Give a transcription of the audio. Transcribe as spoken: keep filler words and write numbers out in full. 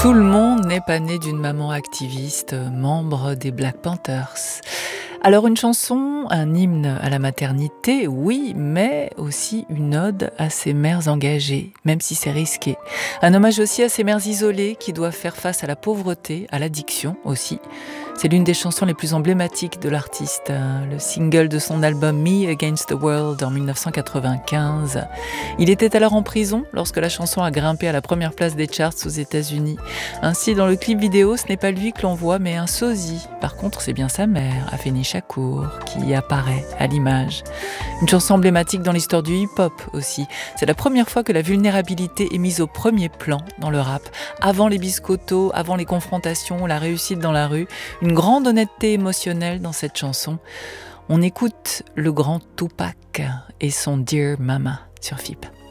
Tout le monde n'est pas né d'une maman activiste, membre des Black Panthers. Alors une chanson, un hymne à la maternité, oui, mais aussi une ode à ces mères engagées, même si c'est risqué. Un hommage aussi à ces mères isolées qui doivent faire face à la pauvreté, à l'addiction aussi. C'est l'une des chansons les plus emblématiques de l'artiste, le single de son album Me Against the World en dix-neuf cent quatre-vingt-quinze. Il était alors en prison lorsque la chanson a grimpé à la première place des charts aux États-Unis. Ainsi, dans le clip vidéo, ce n'est pas lui que l'on voit, mais un sosie. Par contre, c'est bien sa mère, Afeni Shakur, qui y apparaît à l'image. Une chanson emblématique dans l'histoire du hip-hop aussi. C'est la première fois que la vulnérabilité est mise au premier plan dans le rap. Avant les biscottos, avant les confrontations, la réussite dans la rue, une grande honnêteté émotionnelle dans cette chanson. On écoute le grand Tupac et son Dear Mama sur F I P.